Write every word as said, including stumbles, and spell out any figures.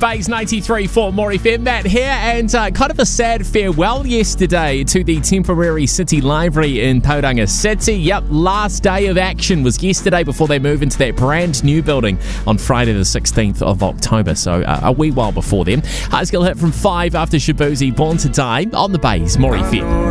Bay's ninety-three point four More F M. Matt here, and uh, kind of a sad farewell yesterday to the temporary City Library in Tauranga City. Yep, last day of action was yesterday before they move into that brand new building on Friday the sixteenth of October, so uh, a wee while before then. High Skill hit from five after Shabuzi, Born to Die on the Bay's More F M.